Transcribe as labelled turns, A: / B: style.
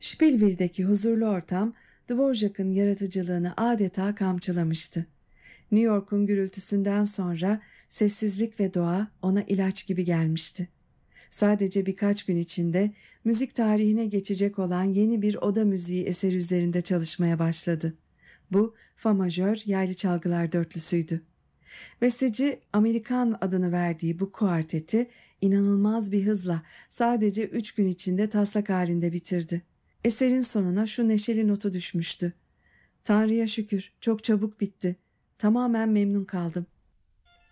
A: Spillville'deki huzurlu ortam Dvorak'ın yaratıcılığını adeta kamçılamıştı. New York'un gürültüsünden sonra sessizlik ve doğa ona ilaç gibi gelmişti. Sadece birkaç gün içinde müzik tarihine geçecek olan yeni bir oda müziği eseri üzerinde çalışmaya başladı. Bu fa majör yaylı çalgılar dörtlüsüydü. Besteci Amerikan adını verdiği bu kuarteti inanılmaz bir hızla sadece 3 gün içinde taslak halinde bitirdi. Eserin sonuna şu neşeli notu düşmüştü: Tanrı'ya şükür, çok çabuk bitti. Tamamen memnun kaldım.